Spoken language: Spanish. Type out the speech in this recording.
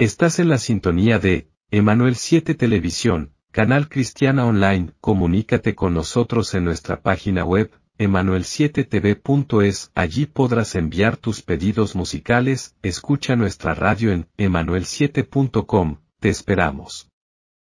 Estás en la sintonía de Emanuel 7 Televisión, canal cristiana online. Comunícate con nosotros en nuestra página web, emanuel7tv.es. Allí podrás enviar tus pedidos musicales. Escucha nuestra radio en emanuel7.com. Te esperamos.